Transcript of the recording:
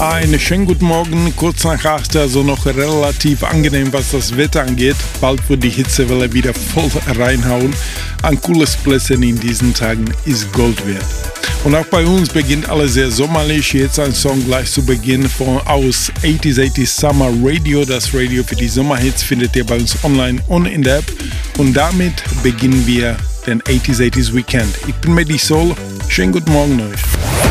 Einen schönen guten Morgen, kurz nach 8, also noch relativ angenehm, was das Wetter angeht. Bald wird die Hitzewelle wieder voll reinhauen. An cooles Plätzchen in diesen Tagen ist Gold wert. Und auch bei uns beginnt alles sehr sommerlich. Jetzt ein Song gleich zu Beginn aus 80s Summer Radio. Das Radio für die Sommerhits findet ihr bei uns online und in der App. Und damit beginnen wir den 80s Weekend. Ich bin Mehdi Soul. Schönen guten Morgen euch.